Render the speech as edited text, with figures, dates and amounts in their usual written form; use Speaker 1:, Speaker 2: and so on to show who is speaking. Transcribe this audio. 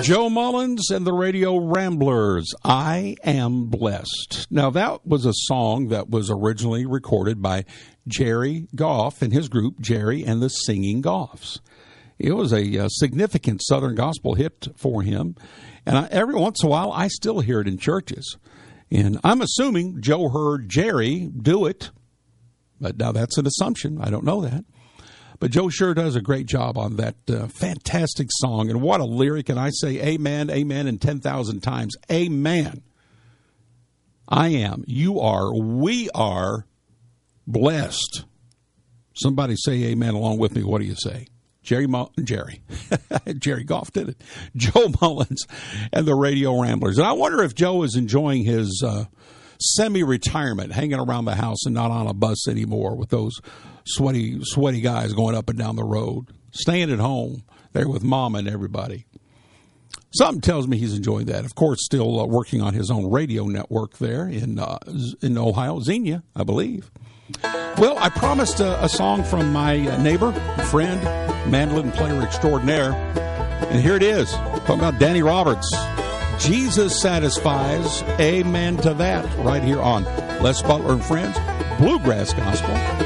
Speaker 1: Joe Mullins and the Radio Ramblers, I Am Blessed. Now, that was a song that was originally recorded by Jerry Goff and his group, Jerry and the Singing Goffs. It was a significant Southern gospel hit for him, and every once in a while, I still hear it in churches. And I'm assuming Joe heard Jerry do it, but now that's an assumption. I don't know that. But Joe sure does a great job on that fantastic song. And what a lyric. And I say amen, amen, and 10,000 times. Amen. I am, you are, we are blessed. Somebody say amen along with me. What do you say? Jerry Goff did it. Joe Mullins and the Radio Ramblers. And I wonder if Joe is enjoying his semi-retirement, hanging around the house and not on a bus anymore with those sweaty guys going up and down the road, staying at home there with Mama and everybody. Something tells me he's enjoying that. Of course, still working on his own radio network there in Ohio, Xenia, I believe. Well, I promised a song from my neighbor, friend, mandolin player extraordinaire, and here it is. Talking about Danny Roberts. Jesus satisfies. Amen to that. Right here on Les Butler and Friends, Bluegrass Gospel.